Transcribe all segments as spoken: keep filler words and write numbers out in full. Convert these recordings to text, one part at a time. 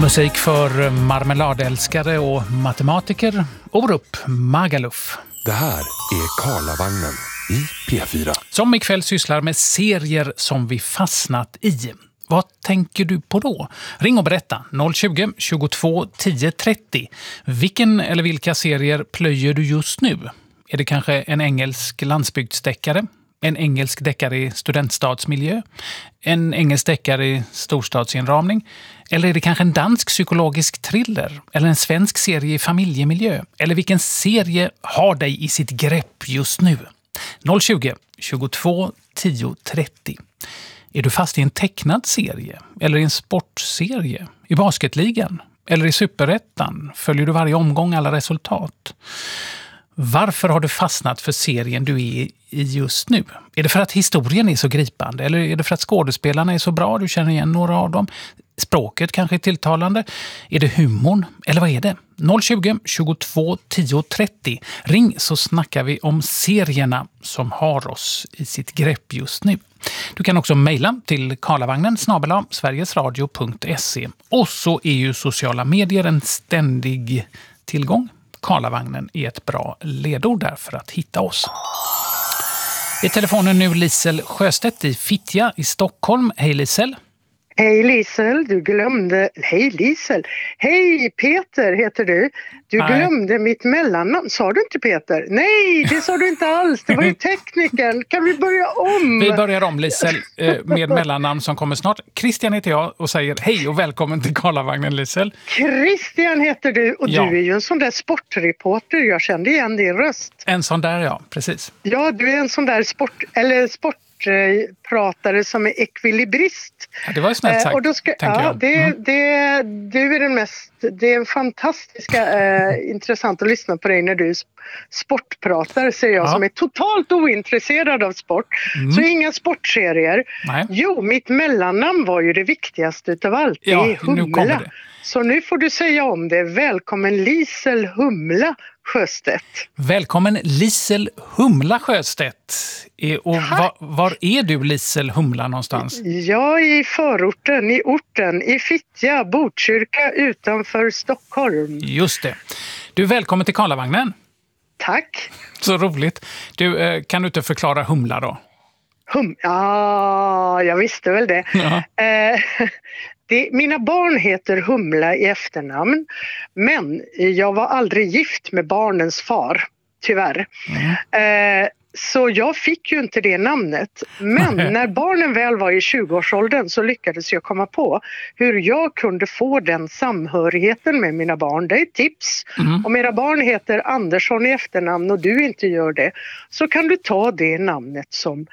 Musik för marmeladälskare och matematiker. Orup Magaluf. Det här är Karlavagnen i P fyra. Som ikväll sysslar med serier som vi fastnat i. Vad tänker du på då? Ring och berätta noll tjugo, tjugotvå, tio, trettio. Vilken eller vilka serier plöjer du just nu? Är det kanske en engelsk landsbygdsdeckare? En engelsk deckare i studentstadsmiljö? En engelsk deckare i storstadsinramning? Eller är det kanske en dansk psykologisk thriller? Eller en svensk serie i familjemiljö? Eller vilken serie har dig i sitt grepp just nu? noll tjugo, tjugotvå, tio, trettio. Är du fast i en tecknad serie? Eller i en sportserie? I basketligan? Eller i superettan? Följer du varje omgång alla resultat? Varför har du fastnat för serien du är i just nu? Är det för att historien är så gripande? Eller är det för att skådespelarna är så bra? Du känner igen några av dem. Språket kanske är tilltalande. Är det humorn? Eller vad är det? noll tjugo, tjugotvå, tio, trettio. Ring så snackar vi om serierna som har oss i sitt grepp just nu. Du kan också mejla till karlavagnen snabel-a sverigesradio punkt se. Och så är ju sociala medier en ständig tillgång. Karlavagnen är ett bra ledord där för att hitta oss. I telefonen nu Lisel Sjöstedt i Fittja i Stockholm. Hej Lisel. Hej Lisel, du glömde... Hej Lisel. Hej Peter heter du. Du Nej. glömde mitt mellannamn. Sa du inte Peter? Nej, det sa du inte alls. Det var ju tekniken. Kan vi börja om? Vi börjar om Lisel med mellannamn som kommer snart. Christian heter jag och säger hej och välkommen till Karlavagnen Lisel. Christian heter du och Ja. du är ju en sån där sportreporter. Jag kände igen din röst. En sån där ja, precis. Ja, du är en sån där sport... Eller sport... pratare som är ekvilibrist. Ja, det var ju snällt sagt, eh, och då ska, tänker ja, jag. det, Mm. det, du är den mest, det är fantastiska eh, intressant att lyssna på dig när du är sportpratare, säger jag, Ja. som är totalt ointresserad av sport. Mm. Så inga sportserier. Nej. Jo, mitt mellannamn var ju det viktigaste utav allt. Det Ja, är nu kommer Humla. det. Så nu får du säga om det. Välkommen Lisel Humla Sjöstedt. Välkommen Lisel Humla Sjöstedt. Eh, Och var, var är du Lisel Humla någonstans? Jag är i förorten, i orten, i Fittja, Botkyrka utanför Stockholm. Just det. Du, välkommen till Karlavagnen. Tack. Så roligt. Du, eh, kan du inte förklara Humla då? Hum- ja, jag visste väl det. Ja. Eh, det. Mina barn heter Humla i efternamn, men jag var aldrig gift med barnens far, tyvärr. Mm. Eh, så jag fick ju inte det namnet. Men när barnen väl var i tjugoårsåldern så lyckades jag komma på hur jag kunde få den samhörigheten med mina barn. Det är ett tips. Mm. Om era barn heter Andersson i efternamn och du inte gör det, så kan du ta det namnet som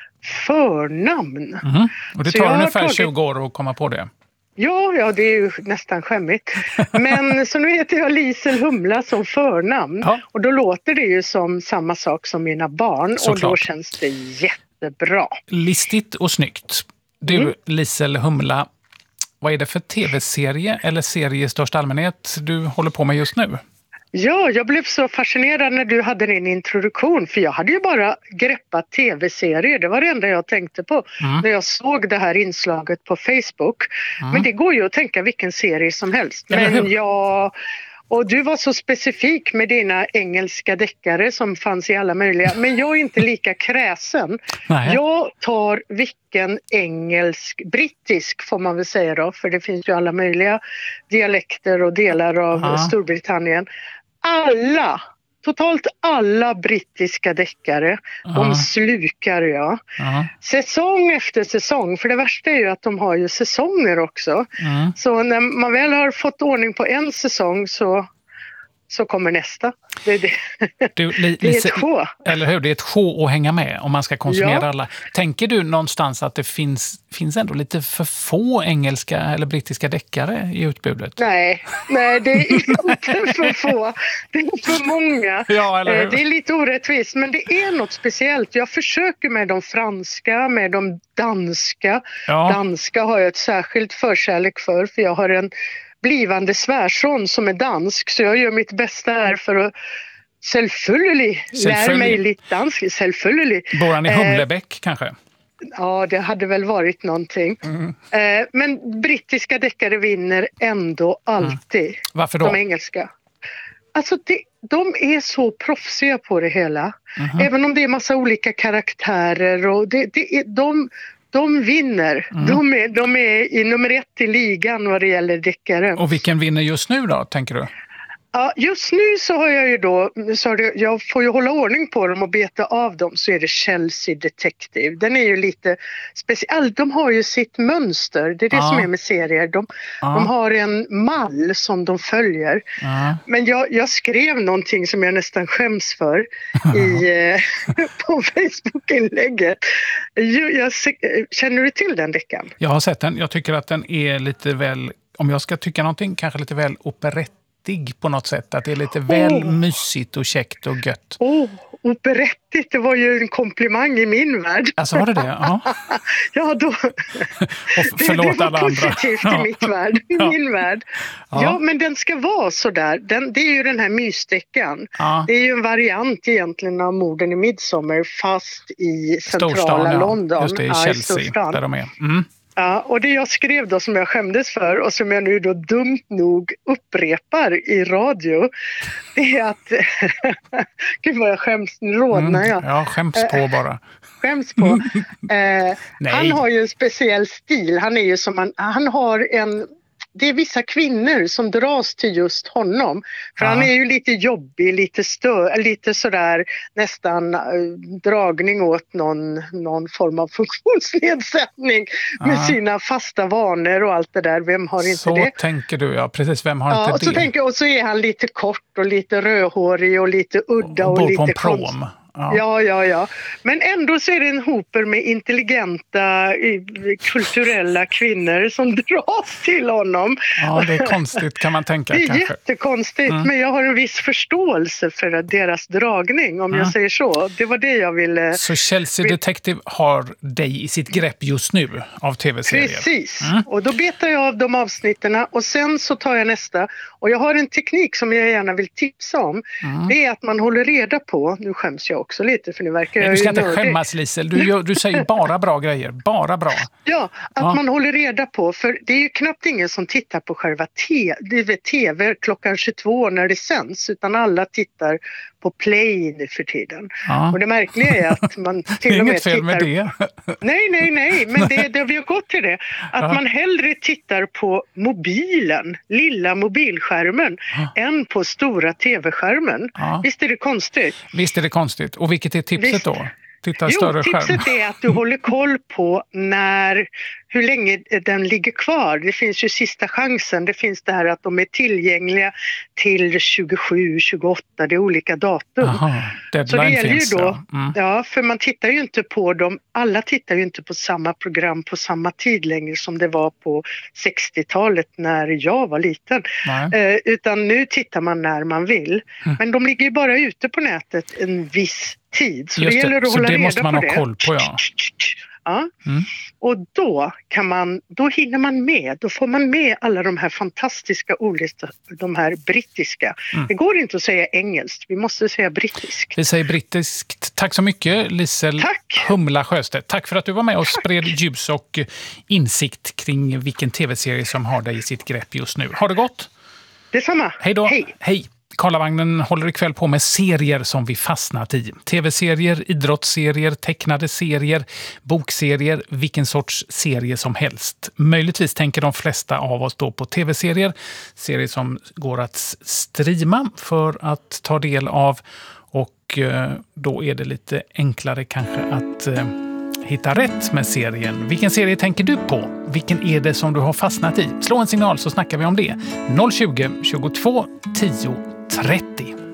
förnamn. Mm. Och det Så tar jag har ungefär tagit- tjugo år att komma på det. Ja, ja, det är ju nästan skämmigt. Men så nu heter jag Lisel Humla som förnamn. Ja. Och då låter det ju som samma sak som mina barn. Och Såklart. då känns det jättebra. Listigt och snyggt. Du, Mm. Lisel Humla, vad är det för tv-serie eller serie i största allmänhet du håller på med just nu? Ja, jag blev så fascinerad när du hade din introduktion. För jag hade ju bara greppat tv-serier. Det var det enda jag tänkte på Mm. när jag såg det här inslaget på Facebook. Men det går ju att tänka vilken serie som helst. Eller Men hur? jag... Och du var så specifik med dina engelska deckare som fanns i alla möjliga. Men jag är inte lika kräsen. Nej. Jag tar vilken engelsk, brittisk får man väl säga då. För det finns ju alla möjliga dialekter och delar av Aha. Storbritannien. Alla, totalt alla brittiska deckare, Ja. de slukar jag. Ja. Säsong efter säsong, för det värsta är ju att de har ju säsonger också. Mm. Så när man väl har fått ordning på en säsong så, så kommer nästa. Det är, det. Du, li, Det är Lise- ett sjå. Eller hur? Det är ett sjå att hänga med om man ska konsumera Ja. alla. Tänker du någonstans att det finns, finns ändå lite för få engelska eller brittiska deckare i utbudet? Nej, nej, det är inte för få. Det är för många. Ja, eller hur? Eh, Det är lite orättvist, men det är något speciellt. Jag försöker med de franska, med de danska. Ja. Danska har jag ett särskilt förkärlek för, för jag har en blivande svärson som är dansk, så jag gör mitt bästa här för att Selvfølgelig. Lär Selvfølgelig. mig lite dansk. Selvfølgelig. Bor han i Eh, Humlebäck kanske? Ja, det hade väl varit någonting. Mm. Eh, men brittiska deckare vinner ändå alltid. Mm. Varför då? De engelska. Alltså det, de är så proffsiga på det hela. Mm. Även om det är massa olika karaktärer. Och det, det är, de, de vinner. Mm. De, är, de är i nummer ett i ligan vad det gäller deckare. Och vilken vinner just nu då, tänker du? Ja, just nu så har jag ju då, så det, jag får ju hålla ordning på dem och beta av dem, så är det Chelsea Detective. Den är ju lite speciell, de har ju sitt mönster, det är det ja. som är med serier. De, ja. de har en mall som de följer. Ja. Men jag, jag skrev någonting som jag nästan skäms för i, på Facebook-inlägget. Jag, jag, känner du till den deckan? Jag har sett den, jag tycker att den är lite väl, om jag ska tycka någonting, kanske lite väl operett på något sätt, att det är lite väl oh. mysigt och käckt och gött. Åh, oh, operettigt, det var ju en komplimang i min värld. Alltså var det det? Ja, ja då... och förlåt det, det var alla positivt andra. i mitt värld, i ja. min värld. Ja. ja, men den ska vara sådär. Den, det är ju den här mysdeckan. Ja. Det är ju en variant egentligen av Morden i Midsommar, fast i centrala Storstan, ja. London. Just det, i Chelsea, ja, där de är. Mm. Ja, och det jag skrev då som jag skämdes för och som jag nu då dumt nog upprepar i radio, det är att gud vad jag skäms, nu rodnar jag. Mm, ja, skäms på bara. Skäms på. eh, han har ju en speciell stil, han är ju som han, han har en, det är vissa kvinnor som dras till just honom. För ja. han är ju lite jobbig, lite stö, lite sådär nästan äh, dragning åt någon, någon form av funktionsnedsättning ja. med sina fasta vanor och allt det där. Vem har inte så det? Så tänker du, ja. Precis, vem har ja, inte och så det? Tänker, och så är han lite kort och lite rödhårig och lite udda och, och lite på en prom. Ja. ja, ja, ja. Men ändå så är det en hoper med intelligenta, kulturella kvinnor som dras till honom. Ja, det är konstigt kan man tänka. Det är kanske. jättekonstigt, mm. men jag har en viss förståelse för deras dragning, om mm. jag säger så. Det var det jag ville... Så Chelsea Detective har dig i sitt grepp just nu av tv-serier? Precis, mm. och då betar jag av de avsnitterna och sen så tar jag nästa. Och jag har en teknik som jag gärna vill tipsa om. Mm. Det är att man håller reda på, nu skäms jag också lite för nu verkar jag... Du ska inte skämmas, Lisel, du, gör, du säger bara bra grejer, bara bra. Ja, att ja. man håller reda på, för det är ju knappt ingen som tittar på själva te- tv klockan tjugotvå när det sänds, utan alla tittar på play nu för tiden. Ja. Och det märkliga är att man till och med tittar... Det är inget fel med det. Nej, nej, nej, men det, det vi har gått till det. Att ja. man hellre tittar på mobilen, lilla mobilskärmen, ja. än på stora tv-skärmen. Ja. Visst är det konstigt? Visst är det konstigt. Och vilket är tipset Visst. då? Titta jo, större skärm. tipset är att du håller koll på när, hur länge den ligger kvar. Det finns ju sista chansen. Det finns det här att de är tillgängliga till tjugosju, tjugoåtta, det är olika datum. Aha, så det gäller finns, ju då, ja. Mm. ja, för man tittar ju inte på dem, alla tittar ju inte på samma program på samma tid längre som det var på sextiotalet när jag var liten. Eh, utan nu tittar man när man vill. Mm. Men de ligger ju bara ute på nätet en viss tid. Så Just det gäller att så hålla det reda måste man på ha det. koll på, ja. Ja. Mm. Och då kan man, då hinner man med, då får man med alla de här fantastiska olika, de här brittiska. Mm. Det går inte att säga engelskt, vi måste säga brittiskt. Vi säger brittiskt. Tack så mycket, Lisel Tack. Humla Sjöstedt. Tack för att du var med och Tack. spred ljus och insikt kring vilken tv-serie som har dig i sitt grepp just nu. Ha det gott! Detsamma. Hej då! Hej! Hej. Karlavagnen håller ikväll på med serier som vi fastnat i. Tv-serier, idrottsserier, tecknade serier, bokserier, vilken sorts serie som helst. Möjligtvis tänker de flesta av oss då på tv-serier. Serier som går att streama för att ta del av. Och då är det lite enklare kanske att hitta rätt med serien. Vilken serie tänker du på? Vilken är det som du har fastnat i? Slå en signal så snackar vi om det. noll tjugo, tjugotvå, tio, trettio.